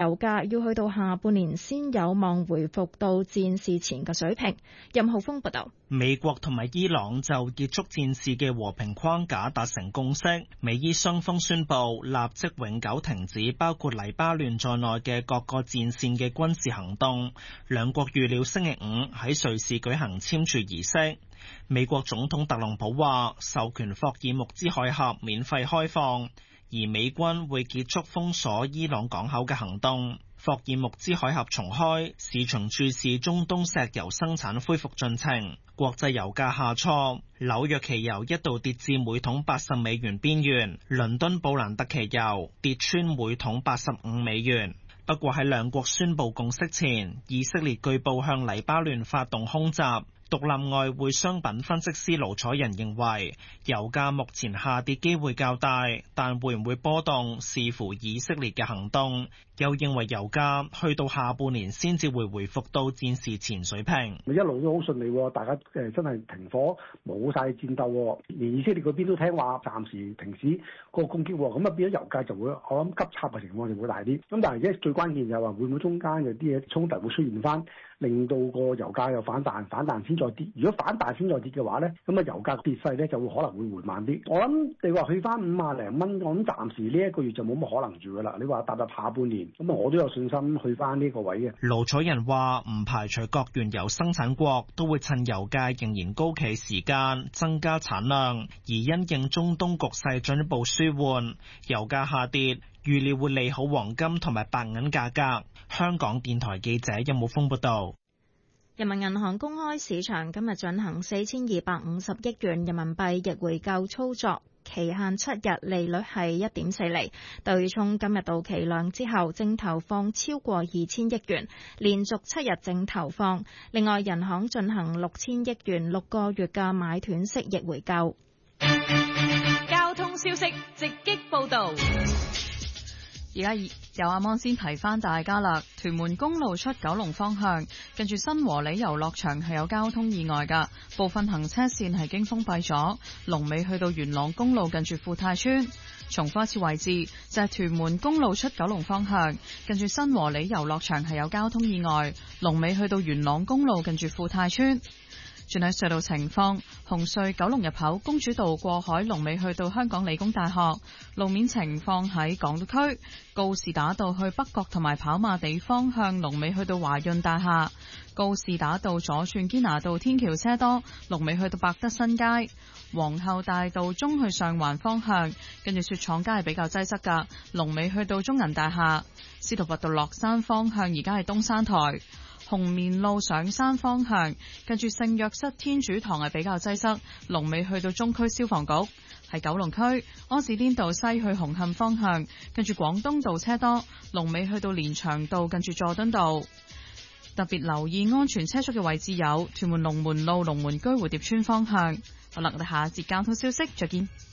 油價要去到下半年先有望回復到戰事前嘅水平。任浩峰報道。 美國同埋伊朗就結束戰事嘅和平框架達成共識，美伊雙方宣布立即永久停止包括黎巴嫩在內嘅各個戰線嘅軍事行動。兩國預料星期五喺瑞士舉行簽署儀式。美國總統特朗普話授權霍爾木茲海峽免費開放，而美軍會結束封鎖伊朗港口嘅行動。霍爾木茲海峽重開，市場注視中東石油生產恢復進程。國際油價下挫，紐約期油一度跌至每桶80美元邊緣，倫敦布蘭特期油跌穿每桶85美元。不過喺兩國宣布共識前，以色列據報向黎巴嫩發動空襲。獨立外匯商品分析師盧彩仁認為，油價目前下跌機會較大，但會唔會波動視乎以色列嘅行動。又認為油價去到下半年先至會回復到戰事前水平。 一路都好順利，大家真係停火，冇晒戰鬥，連以色列嗰邊都聽話，暫時停止個攻擊，咁啊變咗油價就會我諗急插嘅情況就會大啲。咁但係而家最關鍵就係話會唔會中間有啲嘢衝突會出現翻，令到個油價又反彈先再跌。如果反彈先再跌嘅話咧，咁啊油價跌勢咧就會可能會緩慢啲。我諗你話去翻50零蚊，我諗暫時呢一個月就冇乜可能住噶啦。你話踏入下半年，咁啊我都有信心去翻呢個位嘅。 盧彩仁話唔排除各原油生產國都會趁油價仍然高企時間增加產量，而因應中東局勢進一步舒緩，油價下跌，預料會利好黃金同埋白銀價格。香港電台記者任武峰報道。 人民銀行公開市場今日進行4250億元人民幣逆回購操作，期限7日，利率係1.4厘。對沖今日到期量之後，淨投放超過2000億元，連續7日淨投放。另外，人行進行6000億元6個月嘅買斷式逆回購。 交通消息直擊報道。而家有阿芒先提翻大家啦，屯門公路出九龍方向，近住新和里遊樂場係有交通意外噶，部分行車線係經封閉咗，龍尾去到元朗公路近住富泰村。重複一次位置就係屯門公路出九龍方向，近住新和里遊樂場係有交通意外，龍尾去到元朗公路近住富泰村。轉喺隧道情況，紅隧九龍入口公主道過海龍尾去到香港理工大學。路面情況喺港島區告士打道去北角同埋跑馬地方向龍尾去到華潤大廈。告士打道左轉堅拿道天橋車多，龍尾去到百德新街。皇后大道中去上環方向，跟住雪廠街係比較擠塞噶，龍尾去到中銀大廈。司徒拔道落山方向而家係東山台。紅棉路上山方向，近住聖約瑟天主堂係比較擠塞，龍尾去到中區消防局。喺九龍區柯士甸道西去紅磡方向，近住廣東道車多，龍尾去到連翔道近住佐敦道。特別留意安全車速嘅位置有屯門龍門路龍門居蝴蝶村方向。好啦，我哋下一節交通消息再見。